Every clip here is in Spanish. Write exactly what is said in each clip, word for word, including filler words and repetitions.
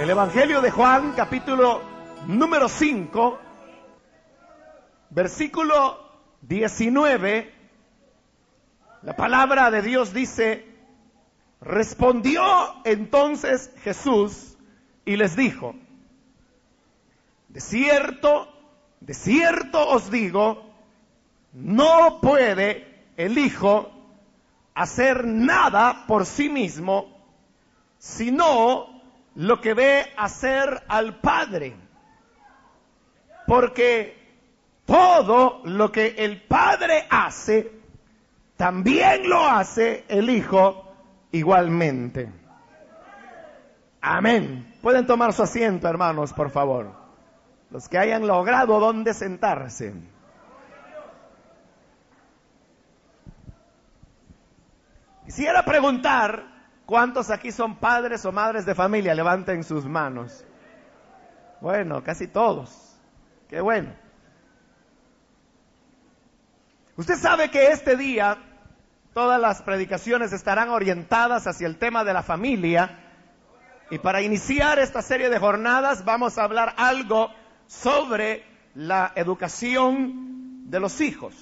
El Evangelio de Juan, capítulo número cinco, versículo diecinueve, la palabra de Dios dice: respondió entonces Jesús y les dijo: de cierto, de cierto os digo, no puede el Hijo hacer nada por sí mismo, sino lo que ve hacer al Padre. Porque todo lo que el Padre hace, también lo hace el Hijo igualmente. Amén. Pueden tomar su asiento, hermanos, por favor. Los que hayan logrado dónde sentarse. Quisiera preguntar: ¿cuántos aquí son padres o madres de familia? Levanten sus manos. Bueno, casi todos. Qué bueno. Usted sabe que este día todas las predicaciones estarán orientadas hacia el tema de la familia. Y para iniciar esta serie de jornadas vamos a hablar algo sobre la educación de los hijos.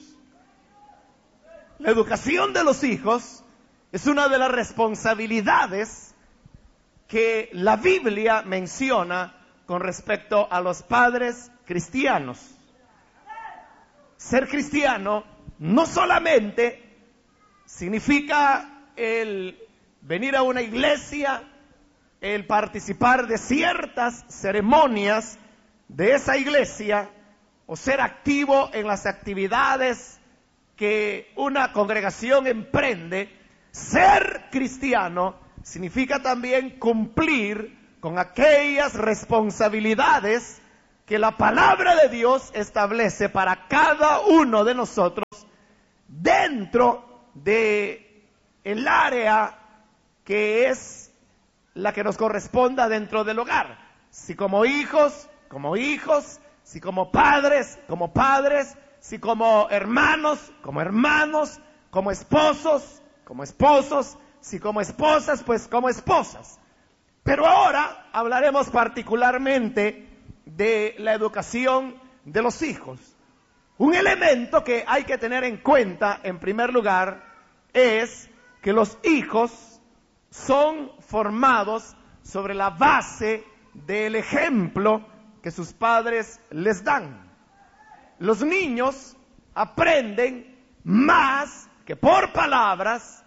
La educación de los hijos es una de las responsabilidades que la Biblia menciona con respecto a los padres cristianos. Ser cristiano no solamente significa el venir a una iglesia, el participar de ciertas ceremonias de esa iglesia, o ser activo en las actividades que una congregación emprende. Ser cristiano significa también cumplir con aquellas responsabilidades que la palabra de Dios establece para cada uno de nosotros dentro de el área que es la que nos corresponda dentro del hogar. Si como hijos, como hijos, si como padres, como padres, si como hermanos, como hermanos, como esposos, como esposos, si como esposas, pues como esposas. Pero ahora hablaremos particularmente de la educación de los hijos. Un elemento que hay que tener en cuenta, en primer lugar, es que los hijos son formados sobre la base del ejemplo que sus padres les dan. Los niños aprenden más que por palabras,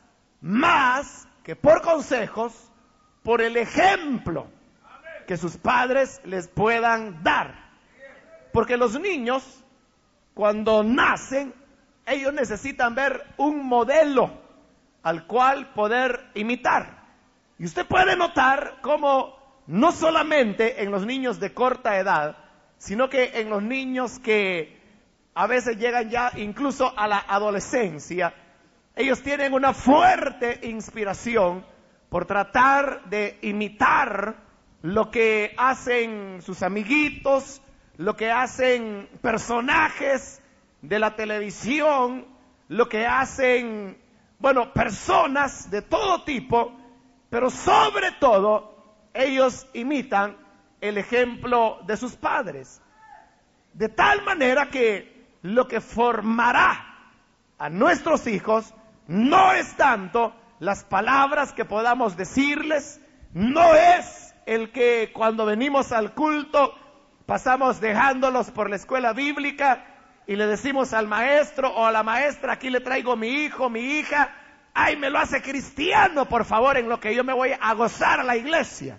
más que por consejos, por el ejemplo que sus padres les puedan dar. Porque los niños, cuando nacen, ellos necesitan ver un modelo al cual poder imitar. Y usted puede notar cómo no solamente en los niños de corta edad, sino que en los niños que a veces llegan ya incluso a la adolescencia, ellos tienen una fuerte inspiración por tratar de imitar lo que hacen sus amiguitos, lo que hacen personajes de la televisión, lo que hacen, bueno, personas de todo tipo, pero sobre todo ellos imitan el ejemplo de sus padres. De tal manera que lo que formará a nuestros hijos no es tanto las palabras que podamos decirles, no es el que cuando venimos al culto pasamos dejándolos por la escuela bíblica y le decimos al maestro o a la maestra: aquí le traigo mi hijo, mi hija, ay, me lo hace cristiano, por favor, en lo que yo me voy a gozar a la iglesia.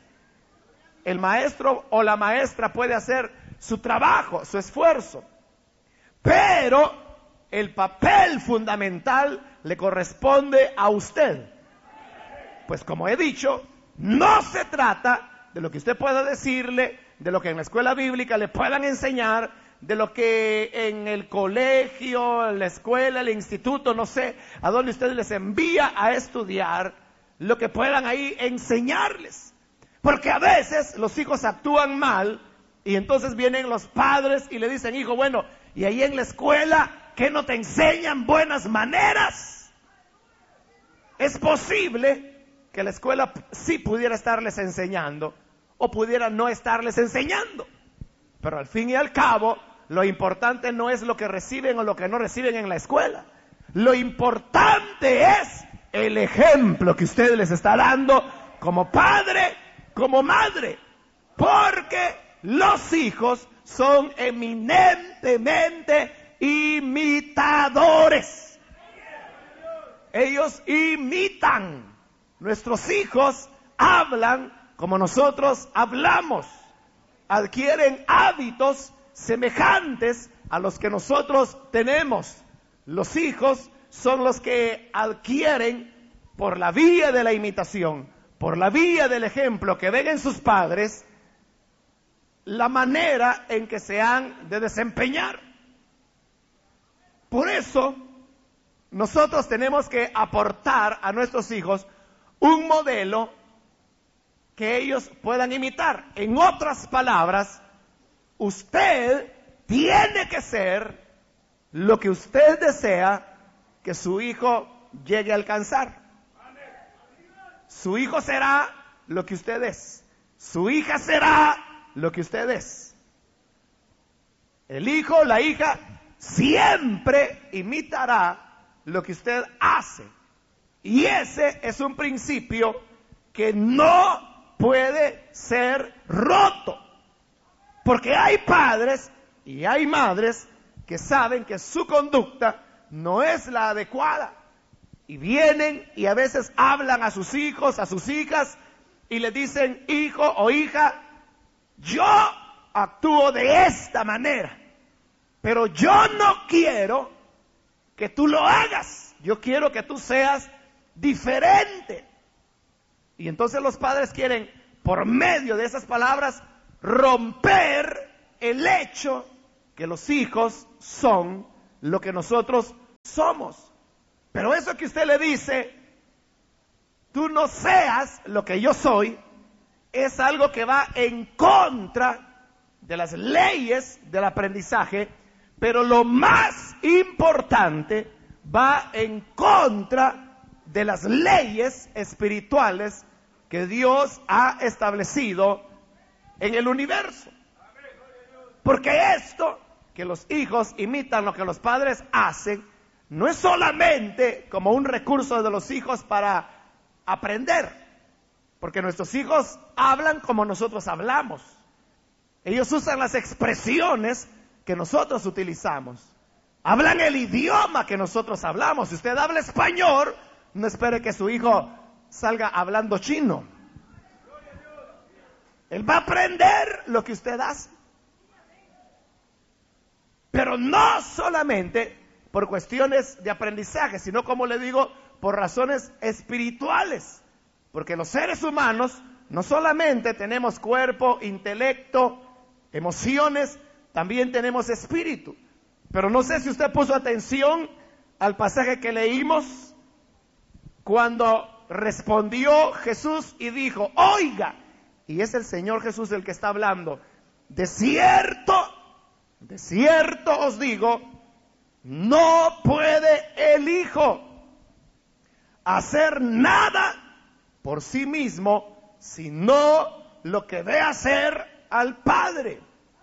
El maestro o la maestra puede hacer su trabajo, su esfuerzo, pero el papel fundamental le corresponde a usted. Pues como he dicho, no se trata de lo que usted pueda decirle, de lo que en la escuela bíblica le puedan enseñar, de lo que en el colegio, en la escuela, el instituto, no sé, a donde usted les envía a estudiar, lo que puedan ahí enseñarles. Porque a veces los hijos actúan mal y entonces vienen los padres y le dicen: hijo, bueno, y ahí en la escuela, ¿qué no te enseñan buenas maneras? Es posible que la escuela sí pudiera estarles enseñando o pudiera no estarles enseñando. Pero al fin y al cabo, lo importante no es lo que reciben o lo que no reciben en la escuela. Lo importante es el ejemplo que usted les está dando como padre, como madre. Porque los hijos son eminentemente imitadores. Ellos imitan. Nuestros hijos hablan como nosotros hablamos. Adquieren hábitos semejantes a los que nosotros tenemos. Los hijos son los que adquieren por la vía de la imitación, por la vía del ejemplo que ven en sus padres, la manera en que se han de desempeñar. Por eso, nosotros tenemos que aportar a nuestros hijos un modelo que ellos puedan imitar. En otras palabras, usted tiene que ser lo que usted desea que su hijo llegue a alcanzar. Su hijo será lo que usted es. Su hija será lo que usted es. El hijo, la hija, siempre imitará lo que usted hace. Y ese es un principio que no puede ser roto. Porque hay padres y hay madres que saben que su conducta no es la adecuada. Y vienen y a veces hablan a sus hijos, a sus hijas, y le dicen, hijo o hija, yo actúo de esta manera, pero yo no quiero que tú lo hagas. Yo quiero que tú seas diferente. Y entonces los padres quieren, por medio de esas palabras, romper el hecho que los hijos son lo que nosotros somos. Pero eso que usted le dice, tú no seas lo que yo soy, es algo que va en contra de las leyes del aprendizaje, pero lo más importante, va en contra de las leyes espirituales que Dios ha establecido en el universo. Porque esto, que los hijos imitan lo que los padres hacen, no es solamente como un recurso de los hijos para aprender, porque nuestros hijos hablan como nosotros hablamos. Ellos usan las expresiones que nosotros utilizamos. Hablan el idioma que nosotros hablamos. Si usted habla español, no espere que su hijo salga hablando chino. Él va a aprender lo que usted hace. Pero no solamente por cuestiones de aprendizaje, sino, como le digo, por razones espirituales. Porque los seres humanos no solamente tenemos cuerpo, intelecto, emociones, también tenemos espíritu. Pero no sé si usted puso atención al pasaje que leímos cuando respondió Jesús y dijo, oiga, y es el Señor Jesús el que está hablando, de cierto, de cierto os digo, no puede el Hijo hacer nada por sí mismo, sino lo que ve hacer al Padre.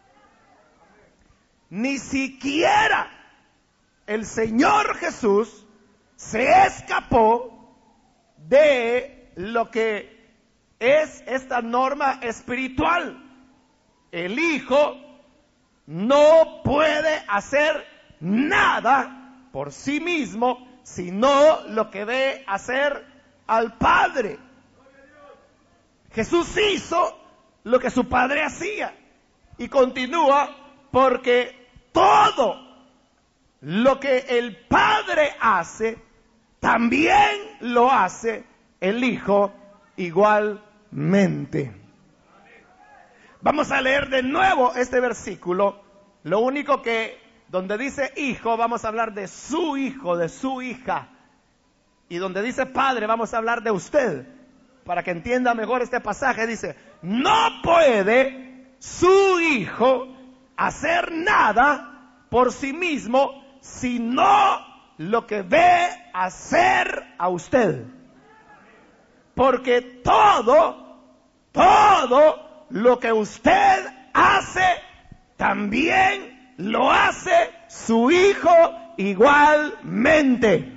Ni siquiera el Señor Jesús se escapó de lo que es esta norma espiritual. El Hijo no puede hacer nada por sí mismo, sino lo que ve hacer al Padre. Jesús hizo lo que su Padre hacía y continúa, porque todo lo que el Padre hace, también lo hace el Hijo igualmente. Vamos a leer de nuevo este versículo. Lo único que, donde dice hijo, vamos a hablar de su hijo, de su hija. Y donde dice padre, vamos a hablar de usted. Para que entienda mejor este pasaje, dice, no puede su hijo hacer nada por sí mismo, sino lo que ve hacer a usted. Porque todo, todo lo que usted hace, también lo hace su hijo igualmente.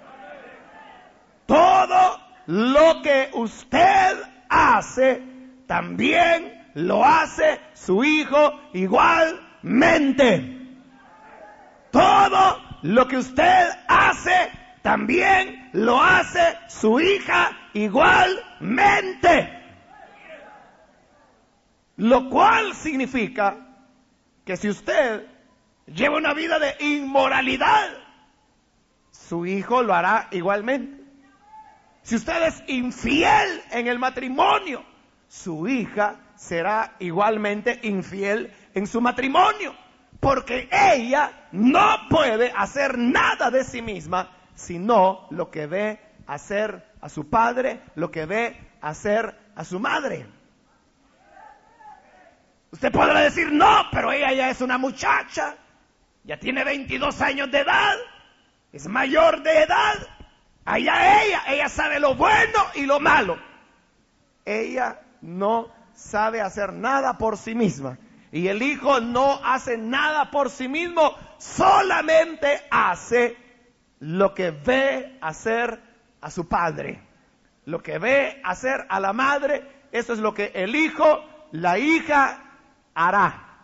Todo lo que usted hace, también lo hace su hijo igualmente. Todo lo que usted hace, también lo hace su hija igualmente. Lo cual significa que si usted lleva una vida de inmoralidad, su hijo lo hará igualmente. Si usted es infiel en el matrimonio, su hija será igualmente infiel en su matrimonio. Porque ella no puede hacer nada de sí misma, sino lo que ve hacer a su padre, lo que ve hacer a su madre. Usted podrá decir, no, pero ella ya es una muchacha, ya tiene veintidós años de edad, es mayor de edad. Allá ella, ella sabe lo bueno y lo malo. Ella no sabe hacer nada por sí misma. Y el hijo no hace nada por sí mismo, solamente hace lo que ve hacer a su padre. Lo que ve hacer a la madre, eso es lo que el hijo, la hija hará.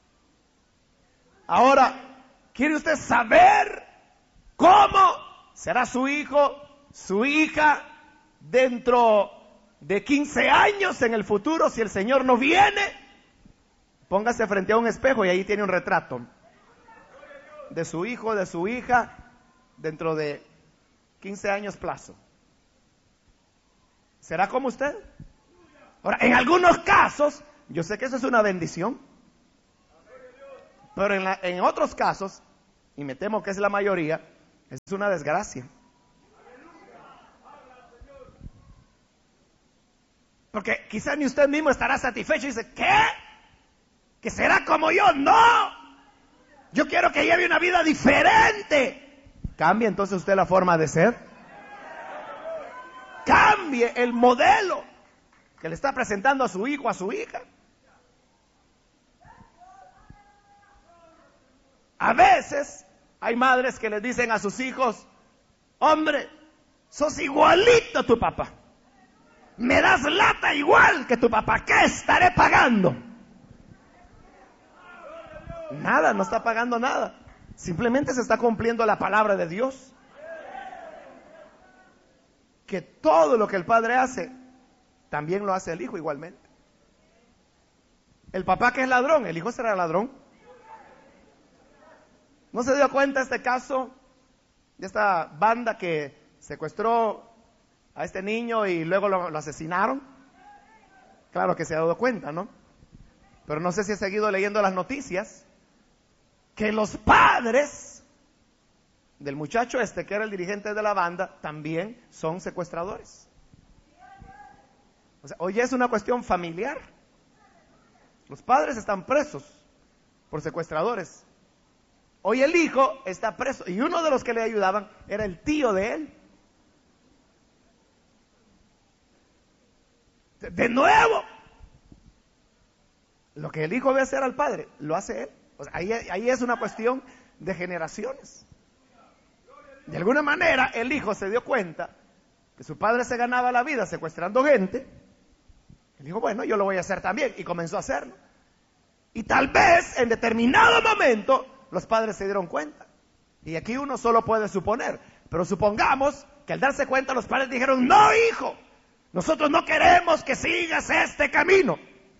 Ahora, ¿quiere usted saber cómo será su hijo, su hija, dentro de quince años en el futuro, si el Señor no viene? Póngase frente a un espejo y ahí tiene un retrato de su hijo, de su hija, dentro de quince años plazo. ¿Será como usted? Ahora, en algunos casos, yo sé que eso es una bendición, pero en, la, en otros casos, y me temo que es la mayoría, es una desgracia. Porque quizás ni usted mismo estará satisfecho y dice, ¿qué? ¿Que será como yo? No, yo quiero que lleve una vida diferente. Cambie entonces usted la forma de ser. Cambie el modelo que le está presentando a su hijo, a su hija. A veces hay madres que les dicen a sus hijos, hombre, sos igualito a tu papá. Me das lata igual que tu papá. ¿Qué estaré pagando? Nada, no está pagando nada. Simplemente se está cumpliendo la palabra de Dios. Que todo lo que el padre hace, también lo hace el hijo igualmente. El papá que es ladrón, el hijo será ladrón. ¿No se dio cuenta este caso de esta banda que secuestró a este niño y luego lo, lo asesinaron? Claro que se ha dado cuenta, ¿no? Pero no sé si ha seguido leyendo las noticias, que los padres del muchacho este, que era el dirigente de la banda, también son secuestradores. O sea, hoy es una cuestión familiar. Los padres están presos por secuestradores. Hoy el hijo está preso y uno de los que le ayudaban era el tío de él. De nuevo, lo que el hijo ve hacer al padre, lo hace él. O sea, ahí, ahí es una cuestión de generaciones. De alguna manera, el hijo se dio cuenta que su padre se ganaba la vida secuestrando gente. Él dijo, bueno, yo lo voy a hacer también. Y comenzó a hacerlo. Y tal vez, en determinado momento, los padres se dieron cuenta. Y aquí uno solo puede suponer. Pero supongamos que al darse cuenta, los padres dijeron, no, hijo, nosotros no queremos que sigas este camino.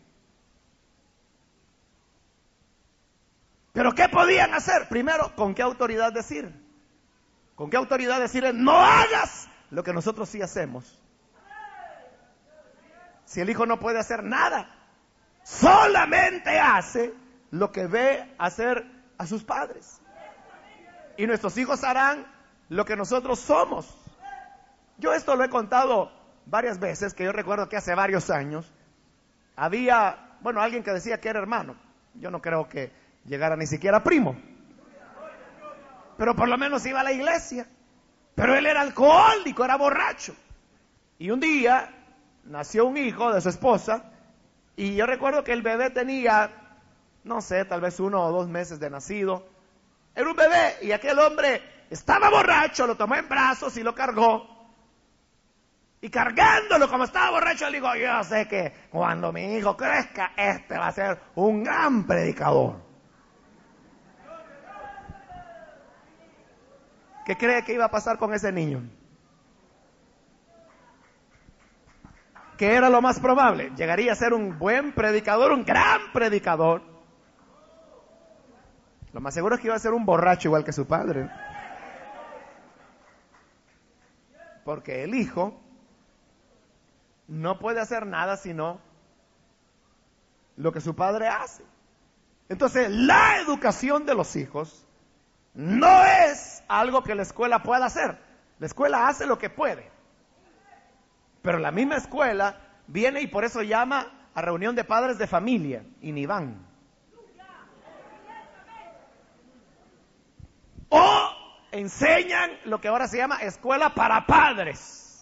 ¿Pero qué podían hacer? Primero, ¿con qué autoridad decir? ¿Con qué autoridad decirle, no hagas lo que nosotros sí hacemos? Si el hijo no puede hacer nada, solamente hace lo que ve hacer a sus padres. Y nuestros hijos harán lo que nosotros somos. Yo esto lo he contado varias veces, que yo recuerdo que hace varios años, había, bueno, alguien que decía que era hermano. Yo no creo que llegara ni siquiera primo, pero por lo menos iba a la iglesia. Pero él era alcohólico, era borracho. Y un día nació un hijo de su esposa Y yo recuerdo que el bebé tenía, no sé, tal vez uno o dos meses de nacido. Era un bebé y aquel hombre estaba borracho, lo tomó en brazos y lo cargó. Y cargándolo como estaba borracho, le digo, yo sé que cuando mi hijo crezca, este va a ser un gran predicador. ¿Qué cree que iba a pasar con ese niño? ¿Qué era lo más probable? Llegaría a ser un buen predicador, un gran predicador. Lo más seguro es que iba a ser un borracho igual que su padre. Porque el hijo no puede hacer nada sino lo que su padre hace. Entonces, la educación de los hijos no es algo que la escuela pueda hacer. La escuela hace lo que puede. Pero la misma escuela viene y por eso llama a reunión de padres de familia y ni van. O enseñan lo que ahora se llama escuela para padres.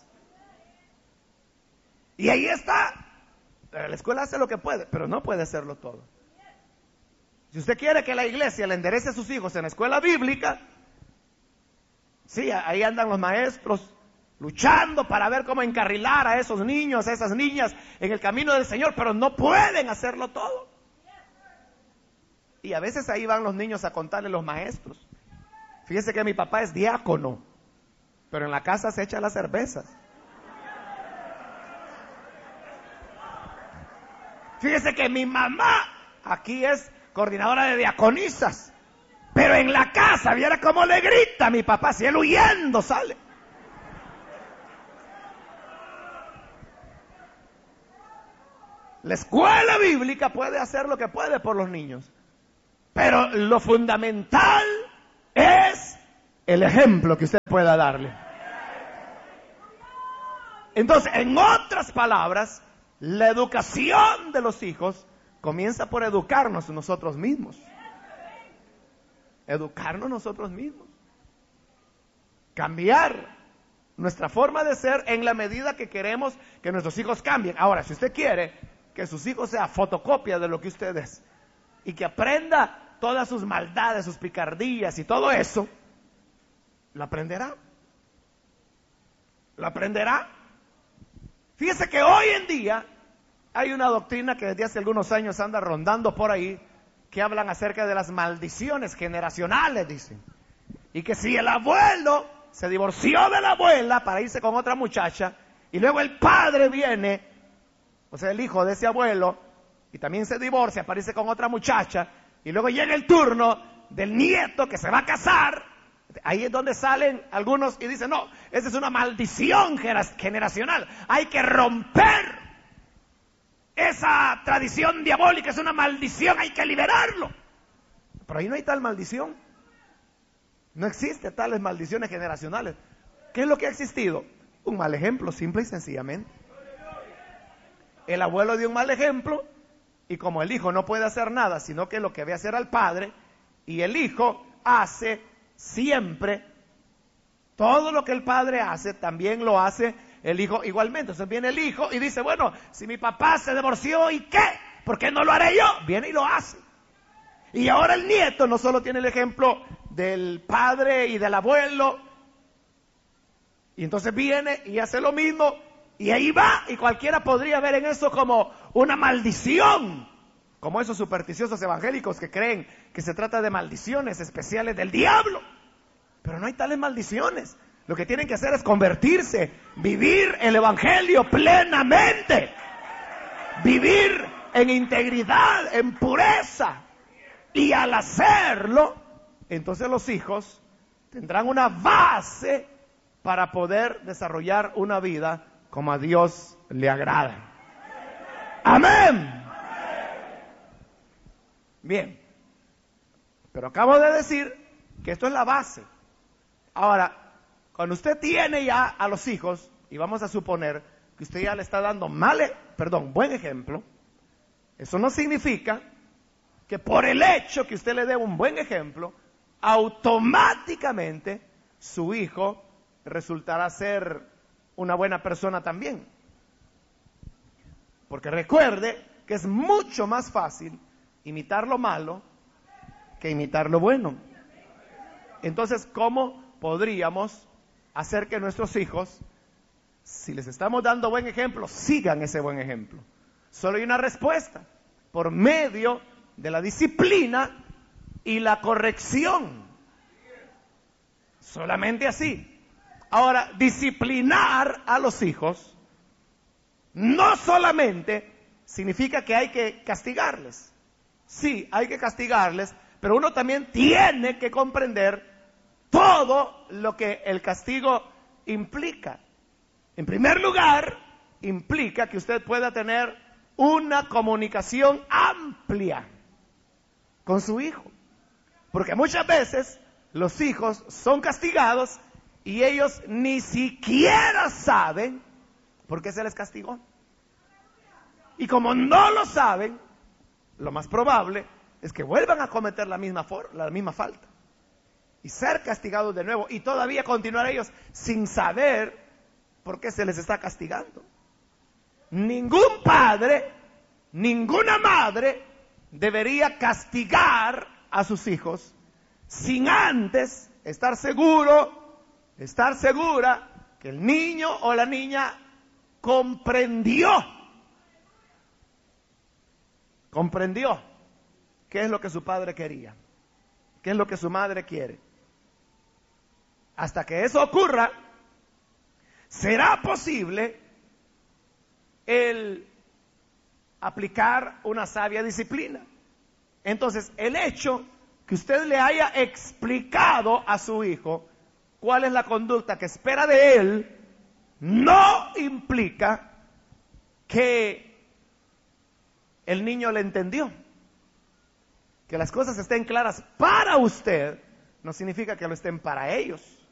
Y ahí está. La escuela hace lo que puede, pero no puede hacerlo todo. Si usted quiere que la iglesia le enderece a sus hijos en la escuela bíblica, sí, ahí andan los maestros luchando para ver cómo encarrilar a esos niños, a esas niñas en el camino del Señor, pero no pueden hacerlo todo. Y a veces ahí van los niños a contarle a los maestros. Fíjese que mi papá es diácono, pero en la casa se echa las cervezas. Fíjese que mi mamá aquí es coordinadora de diaconisas, pero en la casa, viera cómo le grita a mi papá, si él huyendo sale. La escuela bíblica puede hacer lo que puede por los niños, pero lo fundamental es el ejemplo que usted pueda darle. Entonces, en otras palabras, la educación de los hijos comienza por educarnos nosotros mismos. Educarnos nosotros mismos. Cambiar nuestra forma de ser en la medida que queremos que nuestros hijos cambien. Ahora, si usted quiere que sus hijos sean fotocopia de lo que usted es y que aprenda todas sus maldades, sus picardías y todo eso, lo aprenderá. Lo aprenderá. Fíjese que hoy en día hay una doctrina que desde hace algunos años anda rondando por ahí, que hablan acerca de las maldiciones generacionales, dicen. Y que si el abuelo se divorció de la abuela para irse con otra muchacha, y luego el padre viene, o sea, el hijo de ese abuelo, y también se divorcia para irse con otra muchacha, y luego llega el turno del nieto que se va a casar, ahí es donde salen algunos y dicen, no, esa es una maldición generacional, hay que romper esa tradición diabólica, es una maldición, hay que liberarlo. Pero ahí no hay tal maldición. No existe tales maldiciones generacionales. ¿Qué es lo que ha existido? Un mal ejemplo, simple y sencillamente. El abuelo dio un mal ejemplo y como el hijo no puede hacer nada, sino que lo que ve hacer al padre, y el hijo hace siempre todo lo que el padre hace, también lo hace el hijo igualmente. Entonces viene el hijo y dice, bueno, si mi papá se divorció, ¿y qué? ¿Por qué no lo haré yo? Viene y lo hace. Y ahora el nieto no solo tiene el ejemplo del padre y del abuelo, y entonces viene y hace lo mismo, y ahí va, y cualquiera podría ver en eso como una maldición, como esos supersticiosos evangélicos que creen que se trata de maldiciones especiales del diablo. Pero no hay tales maldiciones. Lo que tienen que hacer es convertirse, vivir el evangelio plenamente, vivir en integridad, en pureza. Y al hacerlo, entonces los hijos tendrán una base para poder desarrollar una vida como a Dios le agrada. Amén. Bien, pero acabo de decir que esto es la base. Ahora, cuando usted tiene ya a los hijos, y vamos a suponer que usted ya le está dando mal, perdón, buen ejemplo, eso no significa que por el hecho que usted le dé un buen ejemplo, automáticamente su hijo resultará ser una buena persona también. Porque recuerde que es mucho más fácil imitar lo malo que imitar lo bueno. Entonces, ¿cómo podríamos hacer que nuestros hijos, si les estamos dando buen ejemplo, sigan ese buen ejemplo? Solo hay una respuesta: por medio de la disciplina y la corrección. Solamente así. Ahora, disciplinar a los hijos no solamente significa que hay que castigarles. Sí, hay que castigarles, pero uno también tiene que comprender todo lo que el castigo implica. En primer lugar, implica que usted pueda tener una comunicación amplia con su hijo. Porque muchas veces los hijos son castigados y ellos ni siquiera saben por qué se les castigó. Y como no lo saben, lo más probable es que vuelvan a cometer la misma, for- la misma falta y ser castigados de nuevo, y todavía continuar ellos sin saber por qué se les está castigando. Ningún padre, ninguna madre debería castigar a sus hijos sin antes estar seguro, estar segura que el niño o la niña comprendió, comprendió qué es lo que su padre quería, qué es lo que su madre quiere. Hasta que eso ocurra, será posible el aplicar una sabia disciplina. Entonces, el hecho que usted le haya explicado a su hijo cuál es la conducta que espera de él, no implica que el niño le entendió. Que las cosas estén claras para usted no significa que lo estén para ellos.